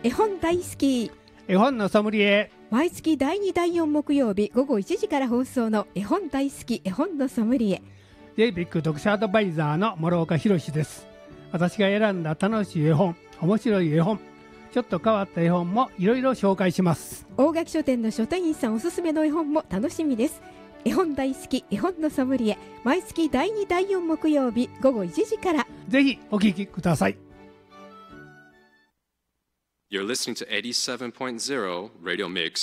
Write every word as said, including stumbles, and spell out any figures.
絵本大好き絵本のソムリエ。 毎月だいにだいよん木曜日午後いちじから放送の絵本大好き絵本のソムリエジェイビック 読者アドバイザーの諸岡博です。私が選んだ楽しい絵本、面白い絵本、ちょっと変わった絵本もいろいろ紹介します。 大垣書店の書店員さんおすすめの絵本も楽しみです。絵本大好き絵本のソムリエ、毎月だいにだいよん木曜日午後いちじからぜひお聞きください。 You're listening to eighty-seven point zero Radio Mix